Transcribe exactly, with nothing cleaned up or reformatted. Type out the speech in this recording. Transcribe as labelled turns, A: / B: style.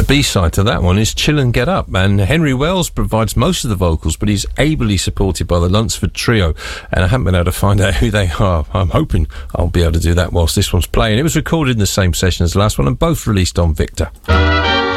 A: B-side to that one is Chill and Get Up, and Henry Wells provides most of the vocals, but he's ably supported by the Lunsford Trio, and I haven't been able to find out who they are. I'm hoping I'll be able to do that whilst this one's playing. It was recorded in the same session as the last one and both released on Victor.